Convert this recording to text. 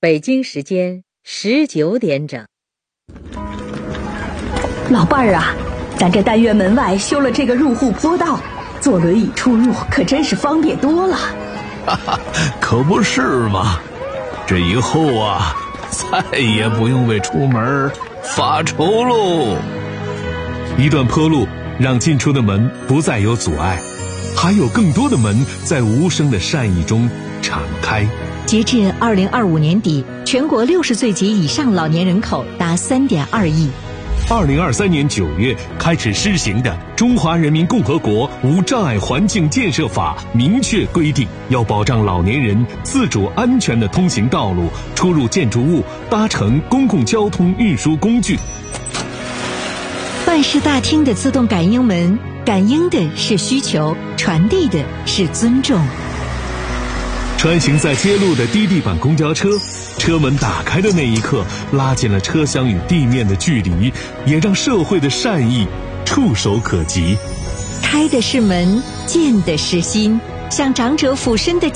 北京时间19点整。 老伴儿啊，咱这单元门外修了这个入户坡道，坐轮椅出入可真是方便多了。 哈哈，可不是嘛！这以后啊，再也不用为出门发愁喽。 一段坡路让进出的门不再有阻碍，还有更多的门在无声的善意中敞开。 截至2025年底，全国60岁及以上老年人口达3.2亿。 2023年9月开始施行的《中华人民共和国无障碍环境建设法》明确规定，要保障老年人自主安全的通行道路、出入建筑物、搭乘公共交通运输工具。 办事大厅的自动感应门，感应的是需求，传递的是尊重。 穿行在街路的低地板公交车，车门打开的那一刻，拉近了车厢与地面的距离，也让社会的善意触手可及。 开的是门，见的是心，向长者俯身的